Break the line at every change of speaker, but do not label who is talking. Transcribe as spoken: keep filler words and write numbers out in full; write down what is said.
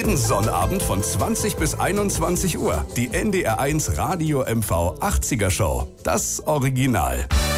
Jeden Sonnabend von zwanzig bis einundzwanzig Uhr. Die N D R eins Radio M V achtziger Show. Das Original.